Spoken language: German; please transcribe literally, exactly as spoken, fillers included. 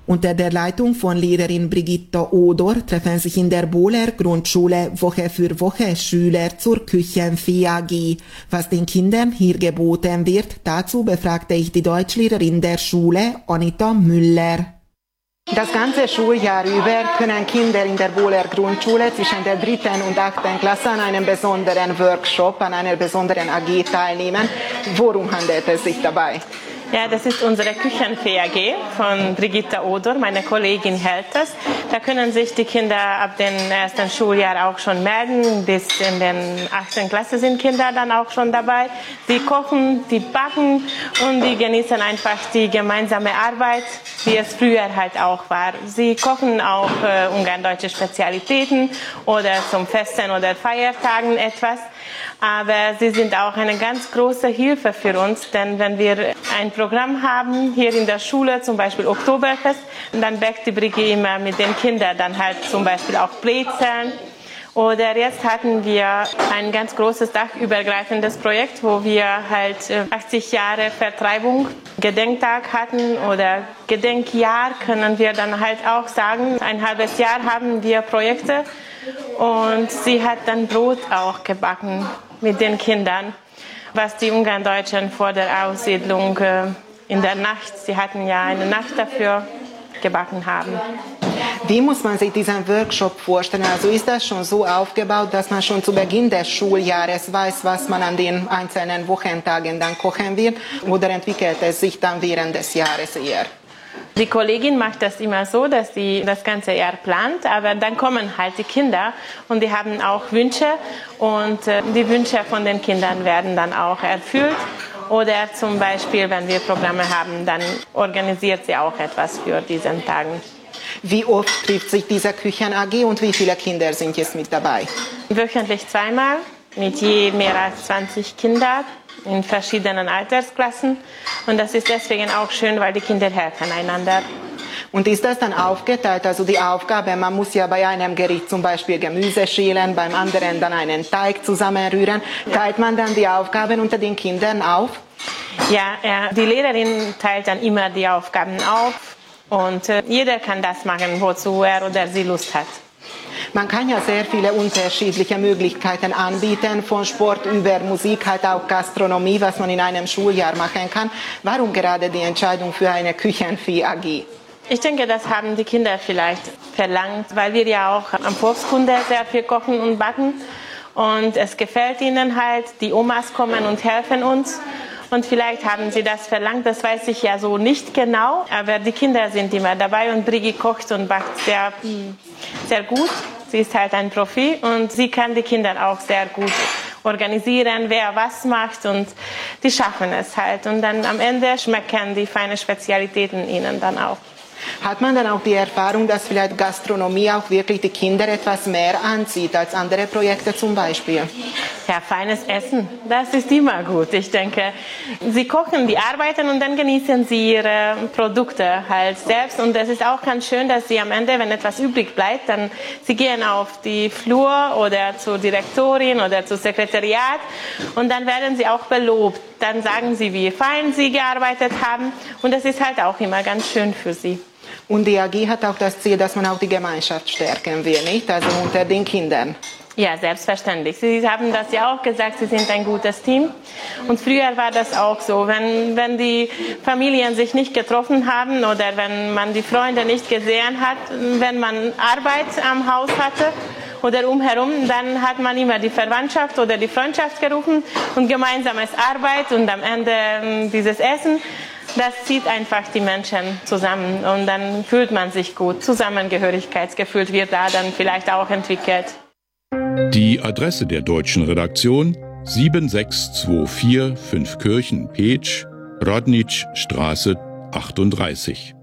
Unter der Leitung von Lehrerin Brigitta Odor treffen sich in der Bohler Grundschule Woche für Woche Schüler zur Küchenfee A G. Was den Kindern hier geboten wird, dazu befragte ich die Deutschlehrerin der Schule, Anita Müller. Das ganze Schuljahr über können Kinder in der Bohler Grundschule zwischen der dritten und achten Klasse an einem besonderen Workshop, an einer besonderen A G teilnehmen. Worum handelt es sich dabei? Ja, das ist unsere Küchenfee A G von Brigitta Odor, meine Kollegin hält das. Da können sich die Kinder ab dem ersten Schuljahr auch schon melden. Bis in den achten Klasse sind Kinder dann auch schon dabei. Die kochen, die backen und die genießen einfach die gemeinsame Arbeit, wie es früher halt auch war. Sie kochen auch äh, ungarndeutsche Spezialitäten oder zum Festen oder Feiertagen etwas. Aber sie sind auch eine ganz große Hilfe für uns, denn wenn wir ein Programm haben, hier in der Schule, zum Beispiel Oktoberfest, dann backt die Brigitte immer mit den Kindern dann halt zum Beispiel auch Brezeln. Oder jetzt hatten wir ein ganz großes dachübergreifendes Projekt, wo wir halt achtzig Jahre Vertreibung Gedenktag hatten oder Gedenkjahr, können wir dann halt auch sagen. Ein halbes Jahr haben wir Projekte und sie hat dann Brot auch gebacken mit den Kindern, was die Ungarndeutschen vor der Aussiedlung äh, in der Nacht, sie hatten ja eine Nacht dafür, gebacken haben. Wie muss man sich diesen Workshop vorstellen? Also ist das schon so aufgebaut, dass man schon zu Beginn des Schuljahres weiß, was man an den einzelnen Wochentagen dann kochen wird? Oder entwickelt es sich dann während des Jahres eher? Die Kollegin macht das immer so, dass sie das ganze Jahr plant, aber dann kommen halt die Kinder und die haben auch Wünsche und äh, die Wünsche von den Kindern werden dann auch erfüllt. Oder zum Beispiel, wenn wir Programme haben, dann organisiert sie auch etwas für diesen Tagen. Wie oft trifft sich diese Küchen-A G und wie viele Kinder sind jetzt mit dabei? Wöchentlich zweimal, mit je mehr als zwanzig Kindern in verschiedenen Altersklassen. Und das ist deswegen auch schön, weil die Kinder helfen einander. Und ist das dann aufgeteilt, also die Aufgabe, man muss ja bei einem Gericht zum Beispiel Gemüse schälen, beim anderen dann einen Teig zusammenrühren. Teilt man dann die Aufgaben unter den Kindern auf? Ja, die Lehrerin teilt dann immer die Aufgaben auf und jeder kann das machen, wozu er oder sie Lust hat. Man kann ja sehr viele unterschiedliche Möglichkeiten anbieten, von Sport über Musik, halt auch Gastronomie, was man in einem Schuljahr machen kann. Warum gerade die Entscheidung für eine Küchenfee A G? Ich denke, das haben die Kinder vielleicht verlangt, weil wir ja auch am Volkskunde sehr viel kochen und backen. Und es gefällt ihnen halt, die Omas kommen und helfen uns. Und vielleicht haben sie das verlangt, das weiß ich ja so nicht genau. Aber die Kinder sind immer dabei und Brigitte kocht und backt sehr, sehr gut. Sie ist halt ein Profi und sie kann die Kinder auch sehr gut organisieren, wer was macht und die schaffen es halt. Und dann am Ende schmecken die feinen Spezialitäten ihnen dann auch. Hat man dann auch die Erfahrung, dass vielleicht Gastronomie auch wirklich die Kinder etwas mehr anzieht als andere Projekte zum Beispiel? Ja, feines Essen, das ist immer gut. Ich denke, sie kochen, die arbeiten und dann genießen sie ihre Produkte halt selbst. Und es ist auch ganz schön, dass sie am Ende, wenn etwas übrig bleibt, dann sie gehen auf die Flur oder zur Direktorin oder zum Sekretariat und dann werden sie auch belobt. Dann sagen sie, wie fein sie gearbeitet haben und das ist halt auch immer ganz schön für sie. Und die A G hat auch das Ziel, dass man auch die Gemeinschaft stärken will, nicht? Also unter den Kindern. Ja, selbstverständlich. Sie haben das ja auch gesagt, Sie sind ein gutes Team. Und früher war das auch so, wenn, wenn die Familien sich nicht getroffen haben oder wenn man die Freunde nicht gesehen hat, wenn man Arbeit am Haus hatte oder umherum, dann hat man immer die Verwandtschaft oder die Freundschaft gerufen und gemeinsames Arbeit und am Ende dieses Essen. Das zieht einfach die Menschen zusammen und dann fühlt man sich gut. Zusammengehörigkeitsgefühl wird da dann vielleicht auch entwickelt. Die Adresse der deutschen Redaktion sieben sechs zwei vier Fünfkirchen, Pécs, Radničstraße achtunddreißig.